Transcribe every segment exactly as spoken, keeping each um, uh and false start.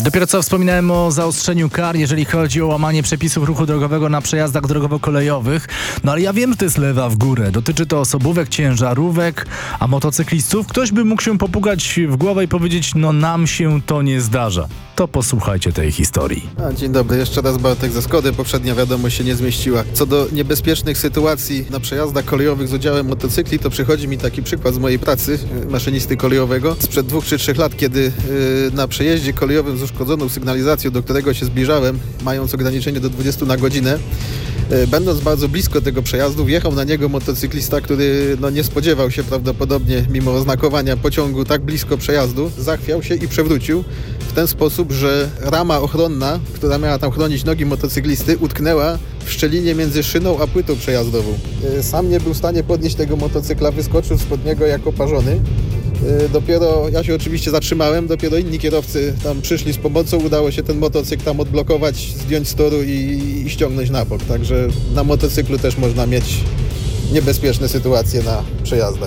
Dopiero co wspominałem o zaostrzeniu kar, jeżeli chodzi o łamanie przepisów ruchu drogowego na przejazdach drogowo-kolejowych. No ale ja wiem, że to jest lewa w górę. Dotyczy to osobówek, ciężarówek, a motocyklistów. Ktoś by mógł się popukać w głowę i powiedzieć, no nam się to nie zdarza. To posłuchajcie tej historii. A, dzień dobry, jeszcze raz Bartek ze Skody. Poprzednia wiadomość się nie zmieściła. Co do niebezpiecznych sytuacji na przejazdach kolejowych z udziałem motocykli, to przychodzi mi taki przykład z mojej pracy maszynisty kolejowego sprzed dwóch czy trzech lat, kiedy yy, na przejeździe kolejowym z uszkodzoną sygnalizacją, do którego się zbliżałem, mając ograniczenie do dwudziestu na godzinę, będąc bardzo blisko tego przejazdu, wjechał na niego motocyklista, który no, nie spodziewał się prawdopodobnie, mimo oznakowania pociągu, tak blisko przejazdu, zachwiał się i przewrócił w ten sposób, że rama ochronna, która miała tam chronić nogi motocyklisty, utknęła w szczelinie między szyną a płytą przejazdową. Sam nie był w stanie podnieść tego motocykla, wyskoczył spod niego jak oparzony. Dopiero, ja się oczywiście zatrzymałem, dopiero inni kierowcy tam przyszli z pomocą, udało się ten motocykl tam odblokować, zdjąć z toru i, i ściągnąć na bok. Także na motocyklu też można mieć niebezpieczne sytuacje na przejazdach.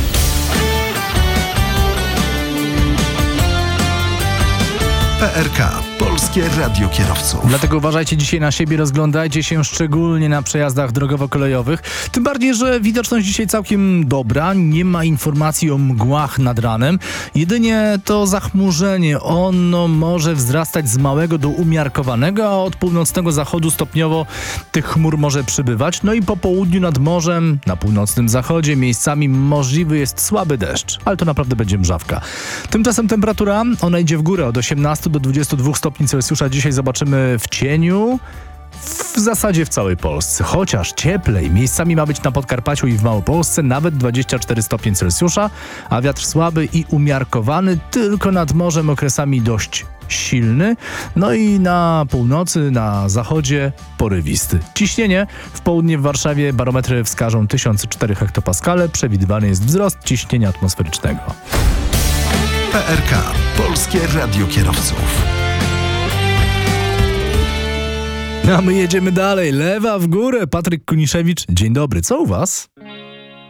P R K. Polskie Radio Kierowców. Dlatego uważajcie dzisiaj na siebie, rozglądajcie się szczególnie na przejazdach drogowo-kolejowych. Tym bardziej, że widoczność dzisiaj całkiem dobra, nie ma informacji o mgłach nad ranem. Jedynie to zachmurzenie, ono może wzrastać z małego do umiarkowanego, a od północnego zachodu stopniowo tych chmur może przybywać. No i po południu nad morzem, na północnym zachodzie miejscami możliwy jest słaby deszcz, ale to naprawdę będzie mrzawka. Tymczasem temperatura, ona idzie w górę od osiemnastu do dwudziestu dwóch stopni Celsjusza. Dzisiaj zobaczymy w cieniu, w zasadzie w całej Polsce. Chociaż cieplej. Miejscami ma być na Podkarpaciu i w Małopolsce nawet dwadzieścia cztery stopnie Celsjusza, a wiatr słaby i umiarkowany, tylko nad morzem okresami dość silny. No i na północy, na zachodzie porywisty. Ciśnienie w południe w Warszawie barometry wskażą tysiąc cztery hektopaskale. Przewidywany jest wzrost ciśnienia atmosferycznego. P R K. Polskie Radio Kierowców. A my jedziemy dalej. Lewa w górę. Patryk Kuniszewicz. Dzień dobry. Co u was?